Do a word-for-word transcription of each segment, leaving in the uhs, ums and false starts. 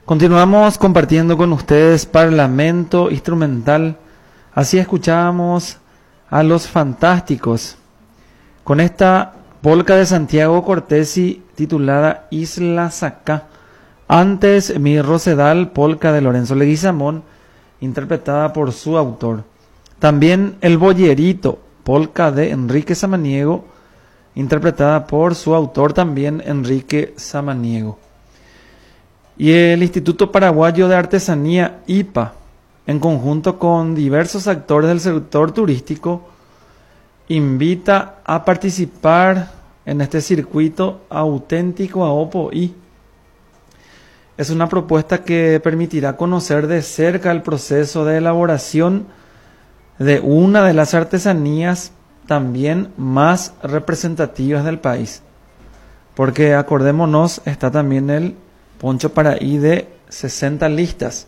Continuamos compartiendo con ustedes Parlamento Instrumental. Así escuchábamos a Los Fantásticos con esta polca de Santiago Cortesi titulada Isla Sacá. Antes Mi Rosedal, polca de Lorenzo Leguizamón, interpretada por su autor. También El Boyerito, polca de Enrique Samaniego, interpretada por su autor también Enrique Samaniego. Y el Instituto Paraguayo de Artesanía, I P A, en conjunto con diversos actores del sector turístico, invita a participar en este circuito auténtico a Opoí. Es una propuesta que permitirá conocer de cerca el proceso de elaboración de una de las artesanías también más representativas del país. Porque acordémonos, está también el poncho paraí de sesenta listas.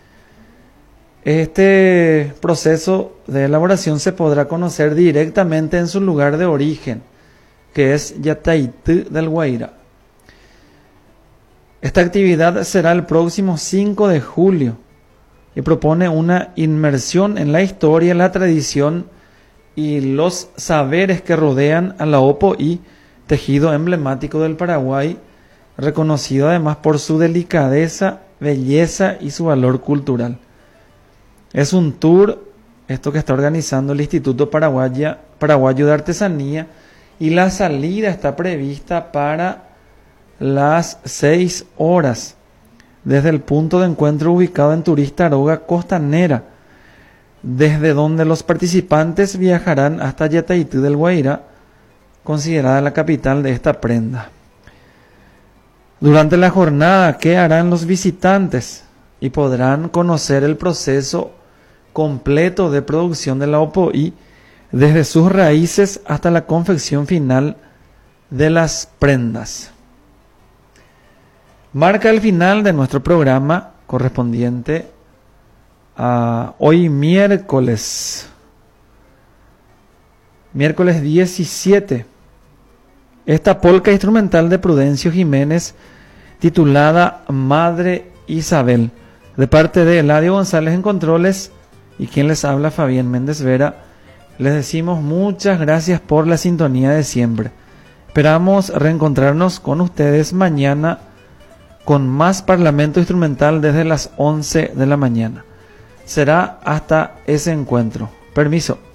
Este proceso de elaboración se podrá conocer directamente en su lugar de origen, que es Yataití del Guairá. Esta actividad será el próximo cinco de julio y propone una inmersión en la historia, la tradición y los saberes que rodean a la Opoí, tejido emblemático del Paraguay, reconocido además por su delicadeza, belleza y su valor cultural. Es un tour, esto que está organizando el Instituto Paraguaya, Paraguayo de Artesanía, y la salida está prevista para las seis horas, desde el punto de encuentro ubicado en Turista Aroga Costanera, desde donde los participantes viajarán hasta Yataití del Guairá, considerada la capital de esta prenda. Durante la jornada, ¿qué harán los visitantes? Y podrán conocer el proceso completo de producción de la Opoí, desde sus raíces hasta la confección final de las prendas. Marca el final de nuestro programa correspondiente a hoy miércoles, miércoles diecisiete. Esta polca instrumental de Prudencio Jiménez titulada Madre Isabel, de parte de Eladio González en controles y quien les habla, Fabián Méndez Vera. Les decimos muchas gracias por la sintonía de siempre. Esperamos reencontrarnos con ustedes mañana con más Parlamento Instrumental desde las once de la mañana. Será hasta ese encuentro. Permiso.